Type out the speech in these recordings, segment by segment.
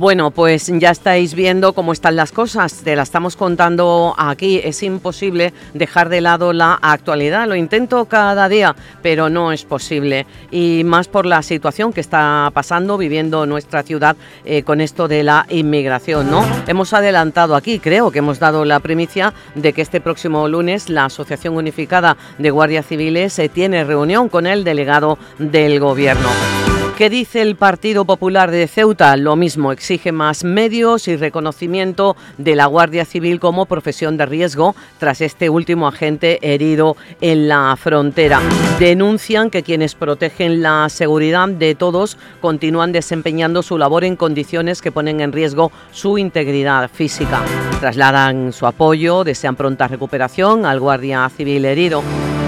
Bueno, pues ya estáis viendo cómo están las cosas, te la estamos contando aquí. Es imposible dejar de lado la actualidad, lo intento cada día, pero no es posible. Y más por la situación que está viviendo nuestra ciudad con esto de la inmigración, ¿no? Hemos adelantado aquí, creo que hemos dado la primicia de que este próximo lunes la Asociación Unificada de Guardias Civiles tiene reunión con el delegado del Gobierno. ¿Qué dice el Partido Popular de Ceuta? Lo mismo, exige más medios y reconocimiento de la Guardia Civil como profesión de riesgo tras este último agente herido en la frontera. Denuncian que quienes protegen la seguridad de todos continúan desempeñando su labor en condiciones que ponen en riesgo su integridad física. Trasladan su apoyo, desean pronta recuperación al Guardia Civil herido.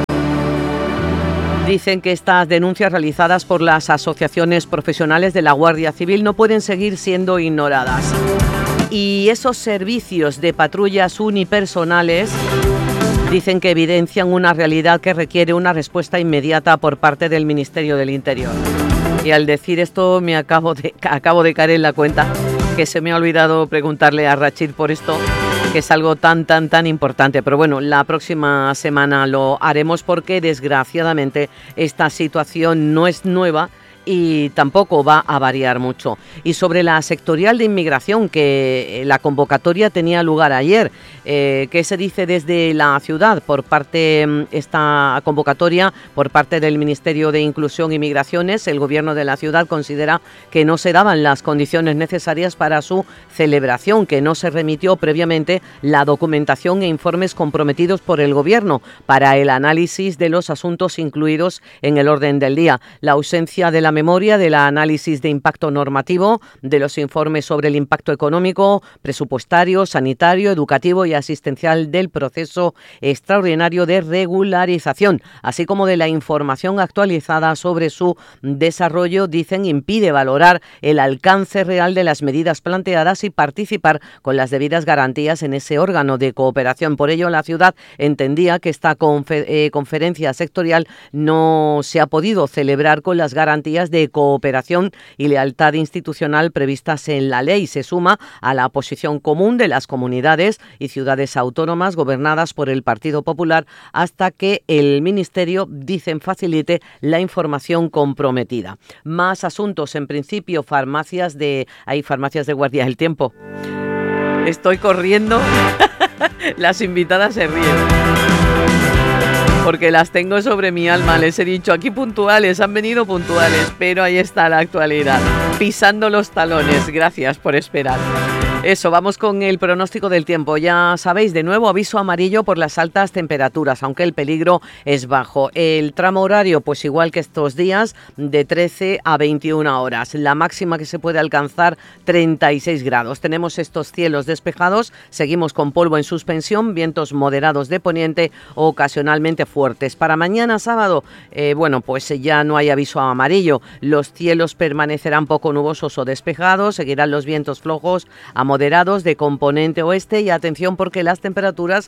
Dicen que estas denuncias realizadas por las asociaciones profesionales de la Guardia Civil no pueden seguir siendo ignoradas. Y esos servicios de patrullas unipersonales dicen que evidencian una realidad que requiere una respuesta inmediata por parte del Ministerio del Interior. Y al decir esto me acabo de caer en la cuenta que se me ha olvidado preguntarle a Rachid por esto, que es algo tan importante. Pero bueno, la próxima semana lo haremos porque desgraciadamente esta situación no es nueva y tampoco va a variar mucho. Y sobre la sectorial de inmigración, que la convocatoria tenía lugar ayer, ¿qué se dice desde la ciudad por parte esta convocatoria por parte del Ministerio de Inclusión y Migraciones? El Gobierno de la ciudad considera que no se daban las condiciones necesarias para su celebración, que no se remitió previamente la documentación e informes comprometidos por el Gobierno para el análisis de los asuntos incluidos en el orden del día. La ausencia de la memoria del análisis de impacto normativo, de los informes sobre el impacto económico, presupuestario, sanitario, educativo y asistencial del proceso extraordinario de regularización, así como de la información actualizada sobre su desarrollo, dicen, impide valorar el alcance real de las medidas planteadas y participar con las debidas garantías en ese órgano de cooperación. Por ello, la ciudad entendía que esta conferencia sectorial no se ha podido celebrar con las garantías de cooperación y lealtad institucional previstas en la ley. Se suma a la posición común de las comunidades y ciudades autónomas gobernadas por el Partido Popular hasta que el Ministerio, dicen, facilite la información comprometida. Más asuntos, en principio, hay farmacias de guardia del tiempo. Estoy corriendo, las invitadas se ríen porque las tengo sobre mi alma. Les he dicho aquí puntuales, han venido puntuales, pero ahí está la actualidad, pisando los talones. Gracias por esperar. Eso, vamos con el pronóstico del tiempo. Ya sabéis, de nuevo aviso amarillo por las altas temperaturas, aunque el peligro es bajo. El tramo horario, pues igual que estos días, de 13 a 21 horas. La máxima que se puede alcanzar, 36 grados. Tenemos estos cielos despejados, seguimos con polvo en suspensión, vientos moderados de poniente, ocasionalmente fuertes. Para mañana sábado, pues ya no hay aviso amarillo. Los cielos permanecerán poco nubosos o despejados, seguirán los vientos flojos a moderados de componente oeste y atención porque las temperaturas,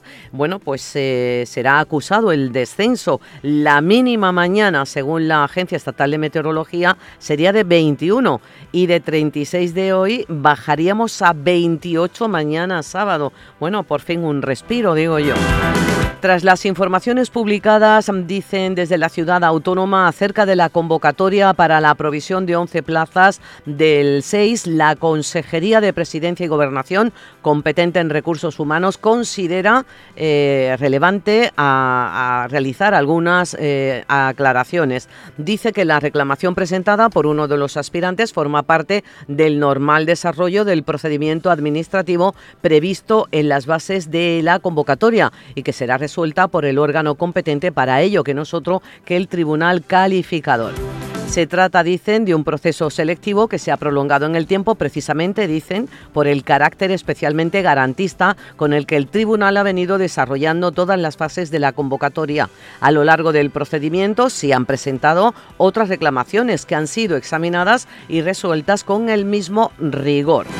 será acusado el descenso. La mínima mañana, según la Agencia Estatal de Meteorología, sería de 21 y de 36 de hoy bajaríamos a 28 mañana sábado. Bueno, por fin un respiro, digo yo. Tras las informaciones publicadas, dicen desde la ciudad autónoma acerca de la convocatoria para la provisión de 11 plazas del 6, la Consejería de Presidencia y Gobernación, competente en recursos humanos, considera relevante a realizar algunas aclaraciones. Dice que la reclamación presentada por uno de los aspirantes forma parte del normal desarrollo del procedimiento administrativo previsto en las bases de la convocatoria y que será resuelta por el órgano competente para ello, que no es otro que el Tribunal Calificador. Se trata, dicen, de un proceso selectivo que se ha prolongado en el tiempo, precisamente, dicen, por el carácter especialmente garantista con el que el tribunal ha venido desarrollando todas las fases de la convocatoria. A lo largo del procedimiento se han presentado otras reclamaciones que han sido examinadas y resueltas con el mismo rigor.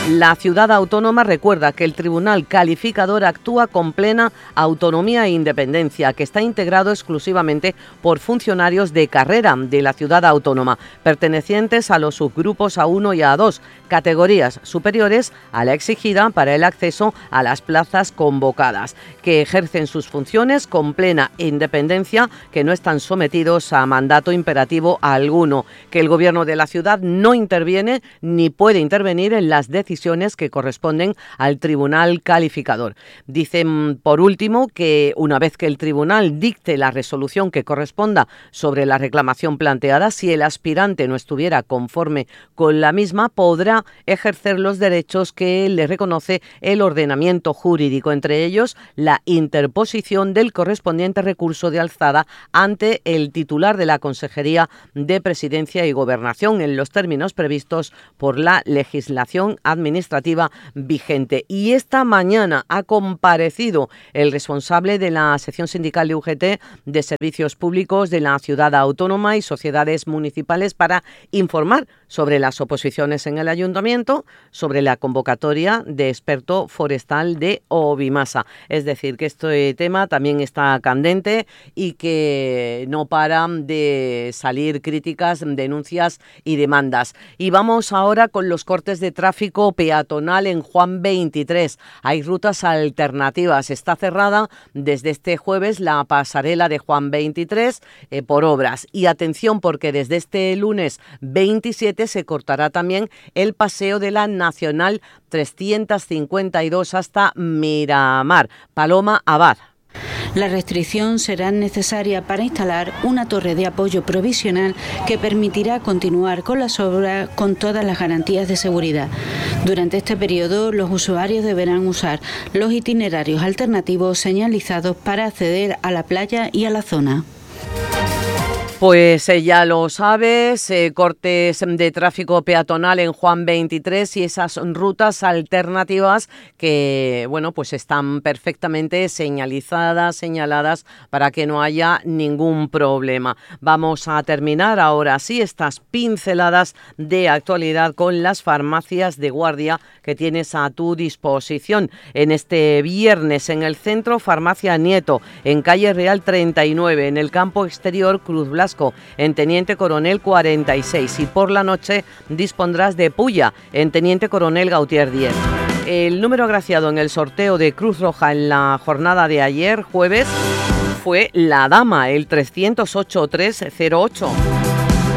La ciudad autónoma recuerda que el Tribunal Calificador actúa con plena autonomía e independencia, que está integrado exclusivamente por funcionarios de carrera de la ciudad autónoma, pertenecientes a los subgrupos A1 y A2, categorías superiores a la exigida para el acceso a las plazas convocadas, que ejercen sus funciones con plena independencia, que no están sometidos a mandato imperativo alguno, que el Gobierno de la ciudad no interviene ni puede intervenir en las decisiones que corresponden al Tribunal Calificador. Dicen, por último, que una vez que el Tribunal dicte la resolución que corresponda sobre la reclamación planteada, si el aspirante no estuviera conforme con la misma, podrá ejercer los derechos que le reconoce el ordenamiento jurídico, entre ellos la interposición del correspondiente recurso de alzada ante el titular de la Consejería de Presidencia y Gobernación, en los términos previstos por la legislación administrativa vigente. Y esta mañana ha comparecido el responsable de la sección sindical de UGT de Servicios Públicos de la Ciudad Autónoma y Sociedades Municipales para informar sobre las oposiciones en el Ayuntamiento, sobre la convocatoria de experto forestal de Obimasa. Es decir, que este tema también está candente y que no paran de salir críticas, denuncias y demandas. Y vamos ahora con los cortes de tráfico peatonal en Juan 23. Hay rutas alternativas. Está cerrada desde este jueves la pasarela de Juan 23 por obras. Y atención, porque desde este lunes 27 se cortará también el paseo de la Nacional 352 hasta Miramar. Paloma Abad. La restricción será necesaria para instalar una torre de apoyo provisional que permitirá continuar con las obras con todas las garantías de seguridad. Durante este periodo, los usuarios deberán usar los itinerarios alternativos señalizados para acceder a la playa y a la zona. Pues ya lo sabes, cortes de tráfico peatonal en Juan 23 y esas rutas alternativas que, bueno, pues están perfectamente señaladas para que no haya ningún problema. Vamos a terminar ahora sí estas pinceladas de actualidad con las farmacias de guardia que tienes a tu disposición. En este viernes en el centro, Farmacia Nieto, en calle Real 39, en el campo exterior Cruz Blasco, en Teniente Coronel 46, y por la noche dispondrás de Pulla, en Teniente Coronel Gautier 10. El número agraciado en el sorteo de Cruz Roja en la jornada de ayer, jueves, fue la Dama, el 308-308.